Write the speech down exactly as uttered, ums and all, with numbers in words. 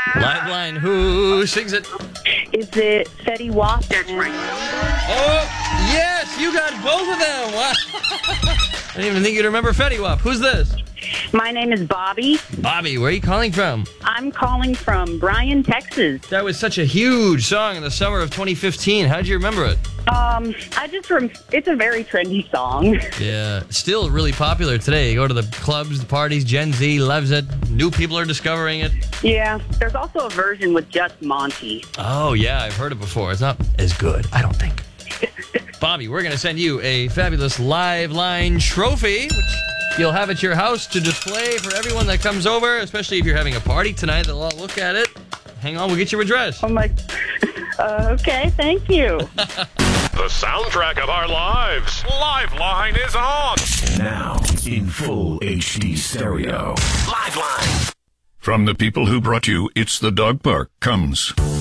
Liveline, who sings it? Is it Fetty Wap? That's right. Oh, yes, you got both of them. Wow. I didn't even think you'd remember Fetty Wap. Who's this? My name is Bobby. Bobby, where are you calling from? I'm calling from Bryan, Texas. That was such a huge song in the summer of twenty fifteen. How'd you remember it? Um, I just rem- it's a very trendy song. Yeah, still really popular today. You go to the clubs, the parties, Gen Z loves it. New people are discovering it. Yeah, there's also a version with just Monty. Oh, yeah, I've heard it before. It's not as good, I don't think. Bobby, we're going to send you a fabulous Live Line trophy, which you'll have at your house to display for everyone that comes over, especially if you're having a party tonight. They'll all look at it. Hang on, we'll get your address. Oh, my... Uh, okay, thank you. The soundtrack of our lives. Liveline is on. Now in full H D stereo. Liveline. From the people who brought you It's the Dog Park comes